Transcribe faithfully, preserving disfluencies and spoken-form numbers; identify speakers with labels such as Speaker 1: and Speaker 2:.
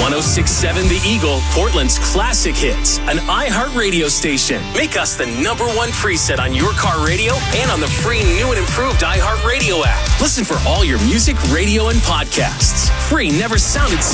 Speaker 1: oh six point seven The Eagle, Portland's classic hits, an iHeartRadio station. Make us the number one preset on your car radio and on the free new and improved iHeartRadio app. Listen for all your music, radio, and podcasts. Free never sounded so